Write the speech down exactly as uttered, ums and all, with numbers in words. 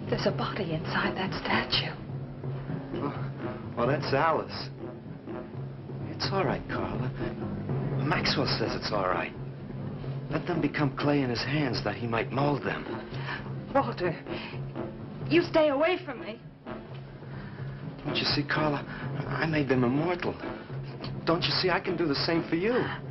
There's a body inside that statue. Oh, well, that's Alice. It's all right, Carla. Maxwell says it's all right. Let them become clay in his hands that he might mold them. Walter, you stay away from me. Don't you see, Carla? I made them immortal. Don't you see, I can do the same for you.